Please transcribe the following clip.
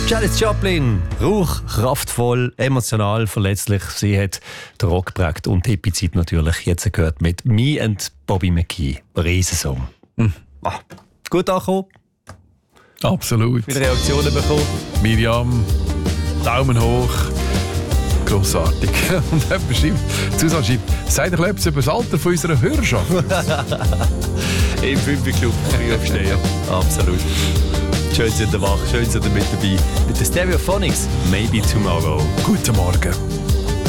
Janis Joplin, Rauch, kraftvoll, emotional, verletzlich. Sie hat den Rock geprägt und die Hippie-Zeit natürlich. Jetzt gehört mit «Me and Bobby McGee». Riesensong. Gut angekommen? Absolut. Viele Reaktionen bekommen? Miriam, Daumen hoch. Grossartig. Und jemand schreibt, Susanne schreibt, sagt doch etwas über das Alter von unserer Hörerschaft. Im 5-Club, Frühaufsteher. Absolut. Schön, sind ihr wach, schön, sind ihr mit dabei. Mit den Stereophonics, «Maybe Tomorrow». Guten Morgen.